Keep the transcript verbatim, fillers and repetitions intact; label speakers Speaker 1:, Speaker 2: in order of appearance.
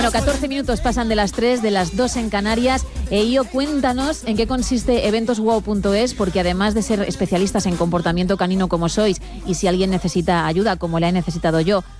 Speaker 1: Bueno, catorce minutos pasan de las tres, de las dos en Canarias. Eio, cuéntanos en qué consiste eventos wow punto es, porque además de ser especialistas en comportamiento canino como sois, y si alguien necesita ayuda, como la he necesitado yo,